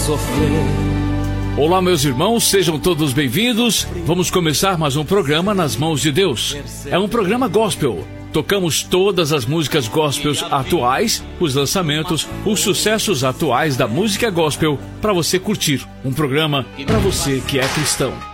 Olá, meus irmãos, sejam todos bem-vindos. Vamos começar mais um programa Nas Mãos de Deus. É um programa gospel. Tocamos todas as músicas gospels atuais, os lançamentos, os sucessos atuais da música gospel para você curtir. Um programa para você que é cristão.